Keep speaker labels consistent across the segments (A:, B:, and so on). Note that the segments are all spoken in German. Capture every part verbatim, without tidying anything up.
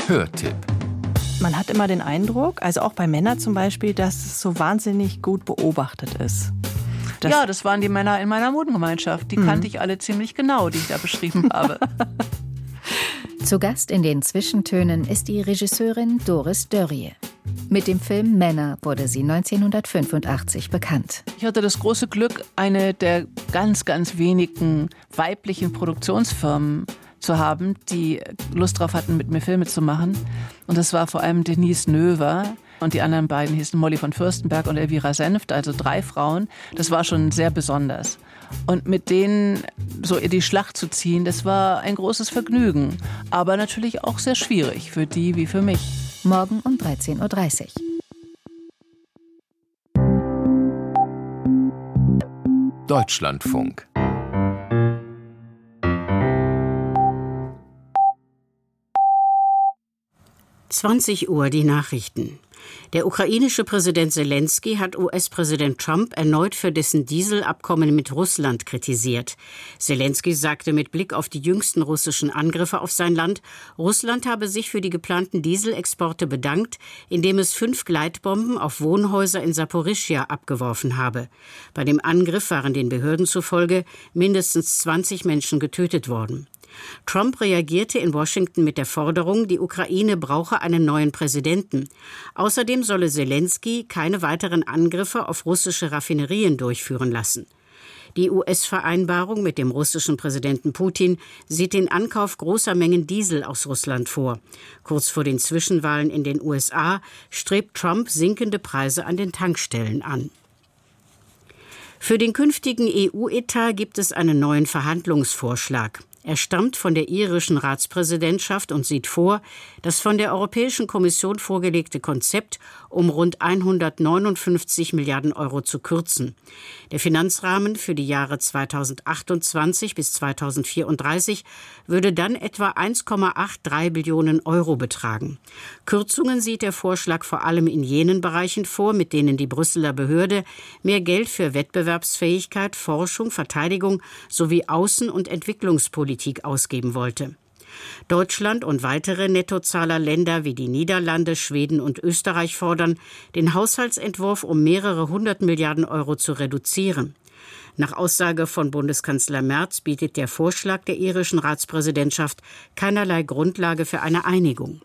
A: Hörtipp.
B: Man hat immer den Eindruck, also auch bei Männern zum Beispiel, dass es so wahnsinnig gut beobachtet ist.
C: Das ja, das waren die Männer in meiner Wohngemeinschaft. Die mhm. kannte ich alle ziemlich genau, die ich da beschrieben habe.
D: Zu Gast in den Zwischentönen ist die Regisseurin Doris Dörrie. Mit dem Film Männer wurde sie neunzehnhundertfünfundachtzig bekannt.
C: Ich hatte das große Glück, eine der ganz, ganz wenigen weiblichen Produktionsfirmen zu haben, die Lust drauf hatten, mit mir Filme zu machen. Und das war vor allem Denise Növer. Und die anderen beiden hießen Molly von Fürstenberg und Elvira Senft, also drei Frauen. Das war schon sehr besonders. Und mit denen so in die Schlacht zu ziehen, das war ein großes Vergnügen. Aber natürlich auch sehr schwierig, für die wie für mich.
D: Morgen um dreizehn Uhr dreißig.
A: Deutschlandfunk.
E: zwanzig Uhr die Nachrichten. Der ukrainische Präsident Selenskyj hat U S-Präsident Trump erneut für dessen Dieselabkommen mit Russland kritisiert. Selenskyj sagte mit Blick auf die jüngsten russischen Angriffe auf sein Land, Russland habe sich für die geplanten Dieselexporte bedankt, indem es fünf Gleitbomben auf Wohnhäuser in Saporischschja abgeworfen habe. Bei dem Angriff waren den Behörden zufolge mindestens zwanzig Menschen getötet worden. Trump reagierte in Washington mit der Forderung, die Ukraine brauche einen neuen Präsidenten. Außerdem solle Selenskyj keine weiteren Angriffe auf russische Raffinerien durchführen lassen. Die U S-Vereinbarung mit dem russischen Präsidenten Putin sieht den Ankauf großer Mengen Diesel aus Russland vor. Kurz vor den Zwischenwahlen in den U S A strebt Trump sinkende Preise an den Tankstellen an. Für den künftigen E U-Etat gibt es einen neuen Verhandlungsvorschlag. Er stammt von der irischen Ratspräsidentschaft und sieht vor, das von der Europäischen Kommission vorgelegte Konzept um rund hundertneunundfünfzig Milliarden Euro zu kürzen. Der Finanzrahmen für die Jahre zweitausendachtundzwanzig bis zweitausendvierunddreißig würde dann etwa eins Komma dreiundachtzig Billionen Euro betragen. Kürzungen sieht der Vorschlag vor allem in jenen Bereichen vor, mit denen die Brüsseler Behörde mehr Geld für Wettbewerbsfähigkeit, Forschung, Verteidigung sowie Außen- und Entwicklungspolitik ausgeben wollte. Deutschland und weitere Nettozahlerländer wie die Niederlande, Schweden und Österreich fordern, den Haushaltsentwurf um mehrere hundert Milliarden Euro zu reduzieren. Nach Aussage von Bundeskanzler Merz bietet der Vorschlag der irischen Ratspräsidentschaft keinerlei Grundlage für eine Einigung.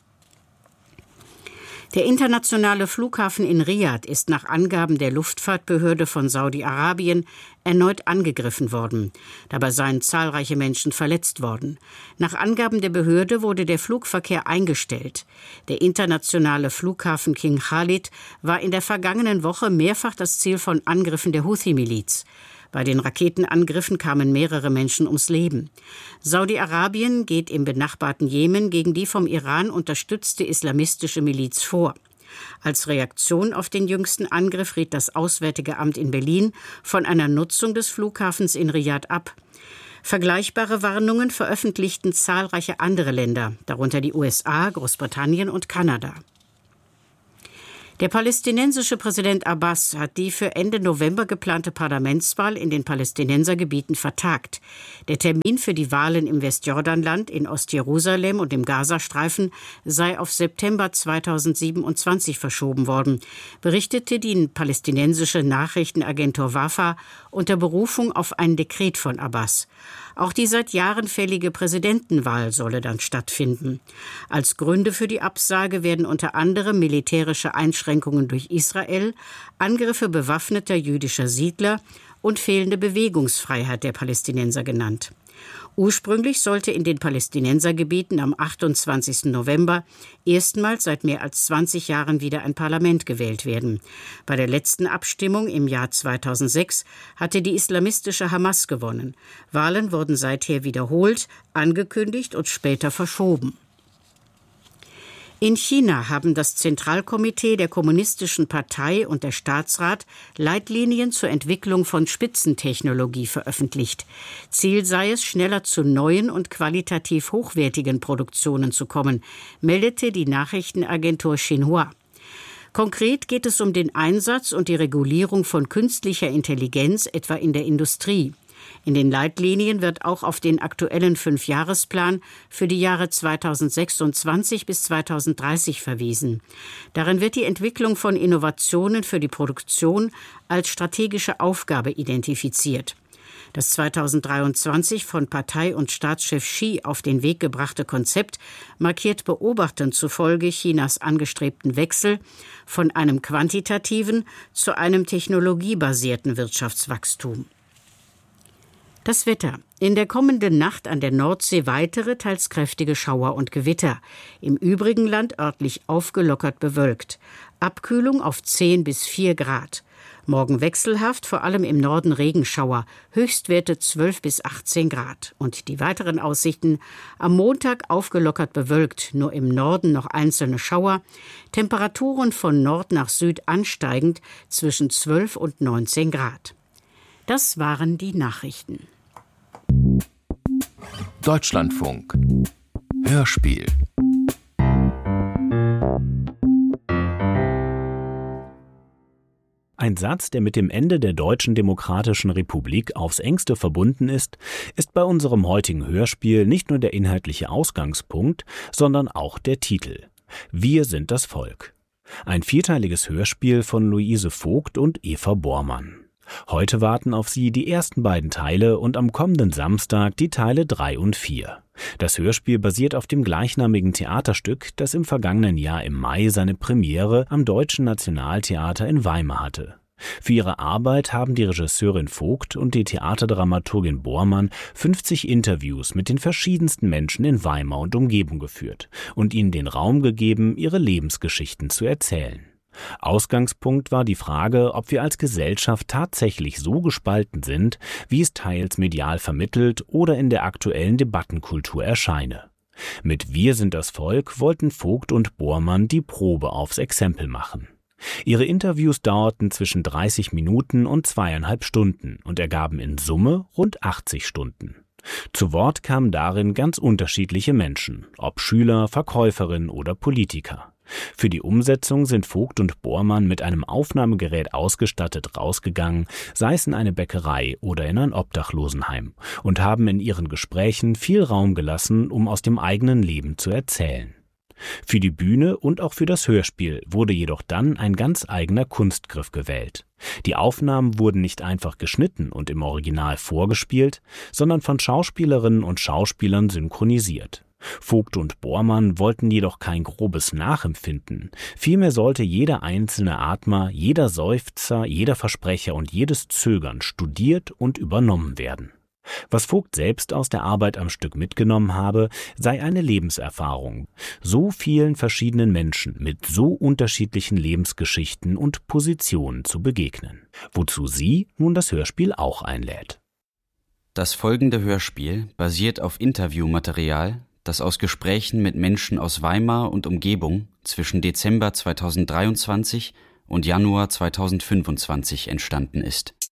E: Der internationale Flughafen in Riad ist nach Angaben der Luftfahrtbehörde von Saudi-Arabien erneut angegriffen worden. Dabei seien zahlreiche Menschen verletzt worden. Nach Angaben der Behörde wurde der Flugverkehr eingestellt. Der internationale Flughafen King Khalid war in der vergangenen Woche mehrfach das Ziel von Angriffen der Houthi-Miliz. Bei den Raketenangriffen kamen mehrere Menschen ums Leben. Saudi-Arabien geht im benachbarten Jemen gegen die vom Iran unterstützte islamistische Miliz vor. Als Reaktion auf den jüngsten Angriff riet das Auswärtige Amt in Berlin von einer Nutzung des Flughafens in Riad ab. Vergleichbare Warnungen veröffentlichten zahlreiche andere Länder, darunter die U S A, Großbritannien und Kanada. Der palästinensische Präsident Abbas hat die für Ende November geplante Parlamentswahl in den Palästinensergebieten vertagt. Der Termin für die Wahlen im Westjordanland, in Ostjerusalem und im Gazastreifen sei auf September zweitausendsiebenundzwanzig verschoben worden, berichtete die palästinensische Nachrichtenagentur Wafa unter Berufung auf ein Dekret von Abbas. Auch die seit Jahren fällige Präsidentenwahl solle dann stattfinden. Als Gründe für die Absage werden unter anderem militärische Einschränkungen durch Israel, Angriffe bewaffneter jüdischer Siedler und fehlende Bewegungsfreiheit der Palästinenser genannt. Ursprünglich sollte in den Palästinensergebieten am achtundzwanzigsten November erstmals seit mehr als zwanzig Jahren wieder ein Parlament gewählt werden. Bei der letzten Abstimmung im Jahr zweitausendsechs hatte die islamistische Hamas gewonnen. Wahlen wurden seither wiederholt, angekündigt und später verschoben. In China haben das Zentralkomitee der Kommunistischen Partei und der Staatsrat Leitlinien zur Entwicklung von Spitzentechnologie veröffentlicht. Ziel sei es, schneller zu neuen und qualitativ hochwertigen Produktionen zu kommen, meldete die Nachrichtenagentur Xinhua. Konkret geht es um den Einsatz und die Regulierung von künstlicher Intelligenz, etwa in der Industrie. In den Leitlinien wird auch auf den aktuellen Fünfjahresplan für die Jahre zweitausendsechsundzwanzig bis zweitausenddreißig verwiesen. Darin wird die Entwicklung von Innovationen für die Produktion als strategische Aufgabe identifiziert. Das zweitausenddreiundzwanzig von Partei- und Staatschef Xi auf den Weg gebrachte Konzept markiert Beobachtern zufolge Chinas angestrebten Wechsel von einem quantitativen zu einem technologiebasierten Wirtschaftswachstum. Das Wetter. In der kommenden Nacht an der Nordsee weitere, teils kräftige Schauer und Gewitter. Im übrigen Land örtlich aufgelockert bewölkt. Abkühlung auf zehn bis vier Grad. Morgen wechselhaft, vor allem im Norden Regenschauer, Höchstwerte zwölf bis achtzehn Grad. Und die weiteren Aussichten: am Montag aufgelockert bewölkt, nur im Norden noch einzelne Schauer, Temperaturen von Nord nach Süd ansteigend zwischen zwölf und neunzehn Grad. Das waren die Nachrichten.
A: Deutschlandfunk Hörspiel.
F: Ein Satz, der mit dem Ende der Deutschen Demokratischen Republik aufs engste verbunden ist, ist bei unserem heutigen Hörspiel nicht nur der inhaltliche Ausgangspunkt, sondern auch der Titel. Wir sind das Volk. Ein vierteiliges Hörspiel von Luise Vogt und Eva Bormann. Heute warten auf Sie die ersten beiden Teile und am kommenden Samstag die Teile drei und vier. Das Hörspiel basiert auf dem gleichnamigen Theaterstück, das im vergangenen Jahr im Mai seine Premiere am Deutschen Nationaltheater in Weimar hatte. Für ihre Arbeit haben die Regisseurin Vogt und die Theaterdramaturgin Bormann fünfzig Interviews mit den verschiedensten Menschen in Weimar und Umgebung geführt und ihnen den Raum gegeben, ihre Lebensgeschichten zu erzählen. Ausgangspunkt war die Frage, ob wir als Gesellschaft tatsächlich so gespalten sind, wie es teils medial vermittelt oder in der aktuellen Debattenkultur erscheine. Mit Wir sind das Volk wollten Vogt und Bormann die Probe aufs Exempel machen. Ihre Interviews dauerten zwischen dreißig Minuten und zweieinhalb Stunden und ergaben in Summe rund achtzig Stunden. Zu Wort kamen darin ganz unterschiedliche Menschen, ob Schüler, Verkäuferin oder Politiker. Für die Umsetzung sind Vogt und Bormann mit einem Aufnahmegerät ausgestattet rausgegangen, sei es in eine Bäckerei oder in ein Obdachlosenheim, und haben in ihren Gesprächen viel Raum gelassen, um aus dem eigenen Leben zu erzählen. Für die Bühne und auch für das Hörspiel wurde jedoch dann ein ganz eigener Kunstgriff gewählt. Die Aufnahmen wurden nicht einfach geschnitten und im Original vorgespielt, sondern von Schauspielerinnen und Schauspielern synchronisiert. Vogt und Bormann wollten jedoch kein grobes Nachempfinden. Vielmehr sollte jeder einzelne Atmer, jeder Seufzer, jeder Versprecher und jedes Zögern studiert und übernommen werden. Was Vogt selbst aus der Arbeit am Stück mitgenommen habe, sei eine Lebenserfahrung, so vielen verschiedenen Menschen mit so unterschiedlichen Lebensgeschichten und Positionen zu begegnen, wozu sie nun das Hörspiel auch einlädt.
G: Das folgende Hörspiel basiert auf Interviewmaterial, das aus Gesprächen mit Menschen aus Weimar und Umgebung zwischen Dezember zweitausenddreiundzwanzig und Januar zweitausendfünfundzwanzig entstanden ist.